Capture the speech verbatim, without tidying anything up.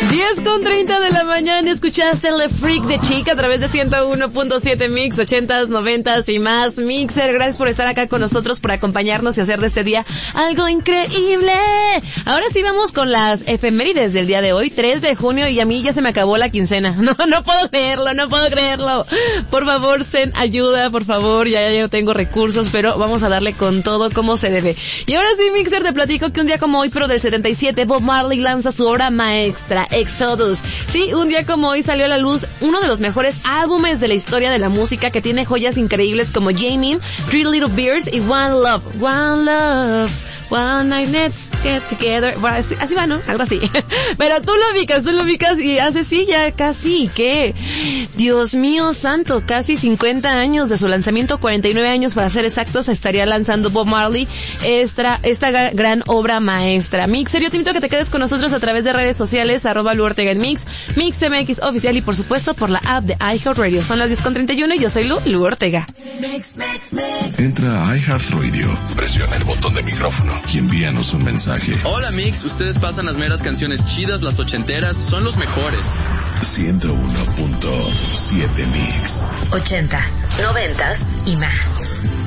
diez con treinta de la mañana, escuchaste Le Freak de Chica a través de ciento uno punto siete Mix, ochentas, noventas y más. Mixer, gracias por estar acá con nosotros, por acompañarnos y hacer de este día algo increíble. Ahora sí vamos con las efemérides del día de hoy, tres de junio, y a mí ya se me acabó la quincena. No, no puedo creerlo, no puedo creerlo. Por favor, Zen, ayuda, por favor, ya, ya no tengo recursos, pero vamos a darle con todo como se debe. Y ahora sí, Mixer, te platico que un día como hoy, pero del setenta y siete, Bob Marley lanza su obra maestra, Exodus. Sí, un día como hoy salió a la luz uno de los mejores álbumes de la historia de la música, que tiene joyas increíbles como Jamin, Three Little Bears y One Love. One Love. One night, let's get together. Bueno, así, así va, ¿no? Algo así. Pero tú lo ubicas, tú lo ubicas y hace sí ya casi, ¿qué? Dios mío santo, casi cincuenta años de su lanzamiento, cuarenta y nueve años para ser exactos, estaría lanzando Bob Marley esta, esta gran obra maestra. Mixer, yo te invito a que te quedes con nosotros a través de redes sociales, arroba Lu Ortega en Mix, Mix M X oficial y por supuesto por la app de iHeartRadio. Son las diez con treinta y uno y yo soy Lu, Lu Ortega. Entra a iHeartRadio, presiona el botón de micrófono y envíanos un mensaje. Hola Mix, ustedes pasan las meras canciones chidas, las ochenteras, son los mejores. ciento uno punto siete Mix. Ochentas, noventas y más.